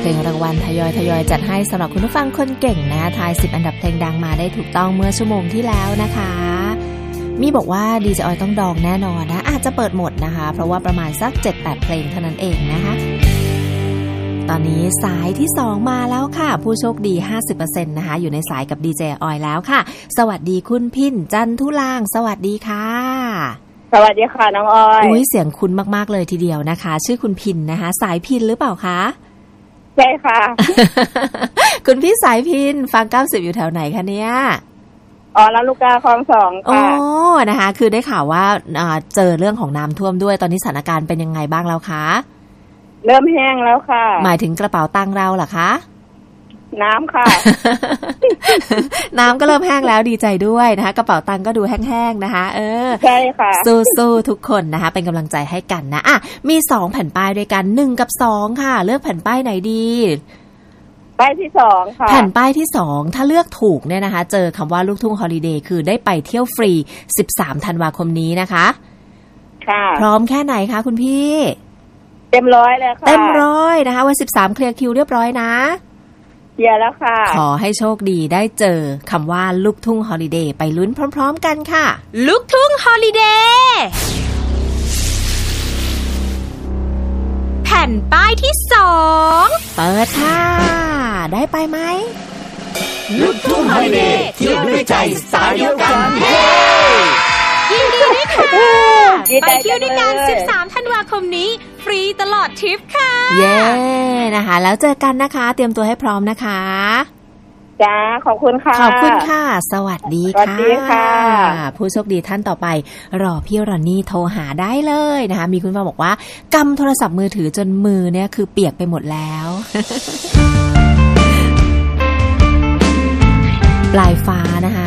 เพลงรางวัลทยอยจัดให้สำหรับคุณผู้ฟังคนเก่งนะทาย10อันดับเพลงดังมาได้ถูกต้องเมื่อชั่วโมงที่แล้วนะคะมีบอกว่าดีเจออยต้องดองแน่นอนนะอาจจะเปิดหมดนะคะเพราะว่าประมาณสัก 7-8 เพลงเท่านั้นเองนะคะตอนนี้สายที่2มาแล้วค่ะผู้โชคดี 50% นะคะอยู่ในสายกับดีเจออยแล้วค่ะสวัสดีคุณพินจันทุลางสวัสดีค่ะสวัสดีค่ะน้องออยอุ๊ยเสียงคุ้นมากๆเลยทีเดียวนะคะชื่อคุณพินนะคะสายพินหรือเปล่าคะใช่ค่ะคุณพี่สายพินฟัง90อยู่แถวไหนคะเนี่ยลำลูกกาคลอง2ค่ะนะคะคือได้ข่าวว่าเจอเรื่องของน้ำท่วมด้วยตอนนี้สถานการณ์เป็นยังไงบ้างแล้วคะเริ่มแห้งแล้วค่ะหมายถึงกระเป๋าตังค์เราเหรอคะน้ำค่ะน้ำก็เริ่มแห้งแล้วดีใจด้วยนะคะกระเป๋าตังค์ก็ดูแห้งๆนะคะใช่ค่ะสู้ๆทุกคนนะคะเป็นกำลังใจให้กันนะมี2แผ่นป้ายด้วยกัน1กับ2ค่ะเลือกแผ่นป้ายไหนดีป้ายที่2ค่ะแผ่นป้ายที่2ถ้าเลือกถูกเนี่ยนะคะเจอคำว่าลูกทุ่งฮอลิเดย์คือได้ไปเที่ยวฟรี13ธันวาคมนี้นะคะค่ะพร้อมแค่ไหนคะคุณพี่เต็มร้อยเลยค่ะเต็มร้อยนะคะวัน13เคลียร์คิวเรียบร้อยนะเคลียร์แล้วค่ะขอให้โชคดีได้เจอคำว่าลูกทุ่งฮอลิเดย์ไปลุ้นพร้อมๆกันค่ะลูกทุ่งฮอลิเดย์แผ่นป้ายที่2 เปิดค่ะได้ไปไหมลูกทุ่งฮอลิเดย์เที่ยวด้วยใจสายเดียวกันยินดีด้วยค่ะไปเที่ยวด้วยกัน13ธันวาคมนี้ฟรีตลอดทริปค่ะเย้นะคะแล้วเจอกันนะคะเตรียมตัวให้พร้อมนะคะจ้าขอบคุณค่ะขอบคุณค่ะสวัสดีค่ะสวัสดีค่ะผู้โชคดีท่านต่อไปรอพี่รอนนี่โทรหาได้เลยนะคะมีคุณฟังบอกว่ากำโทรศัพท์มือถือจนมือเนี่ยคือเปียกไปหมดแล้วปลายฟ้า